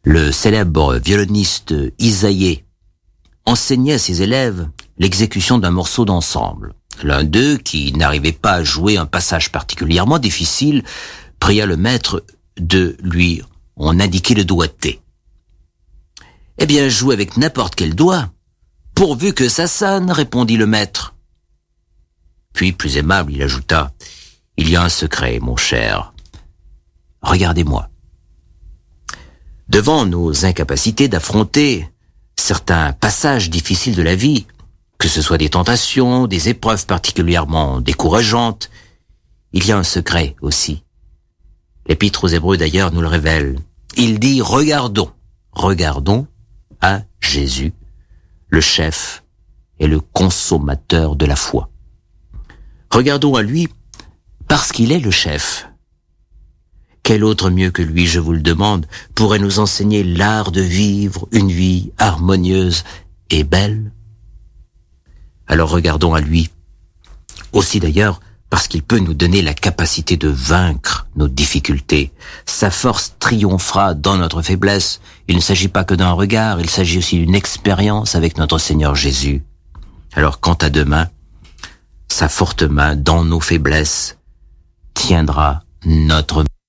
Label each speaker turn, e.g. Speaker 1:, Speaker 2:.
Speaker 1: Le célèbre violoniste Isaïe enseignait à ses élèves l'exécution d'un morceau d'ensemble. L'un d'eux, qui n'arrivait pas à jouer un passage particulièrement difficile, pria le maître de lui en indiquer le doigté. « Eh bien, joue avec n'importe quel doigt, pourvu que ça sonne, répondit le maître. Puis, plus aimable, il ajouta, « Il y a un secret, mon cher. Regardez-moi. » Devant nos incapacités d'affronter certains passages difficiles de la vie, que ce soit des tentations, des épreuves particulièrement décourageantes, il y a un secret aussi. L'Épître aux Hébreux d'ailleurs nous le révèle. Il dit « Regardons à Jésus, le chef et le consommateur de la foi. » Regardons à lui parce qu'il est le chef. Quel autre mieux que lui, je vous le demande, pourrait nous enseigner l'art de vivre une vie harmonieuse et belle? Alors regardons à lui. Aussi d'ailleurs parce qu'il peut nous donner la capacité de vaincre nos difficultés. Sa force triomphera dans notre faiblesse. Il ne s'agit pas que d'un regard, il s'agit aussi d'une expérience avec notre Seigneur Jésus. Alors quant à demain, sa forte main dans nos faiblesses tiendra notre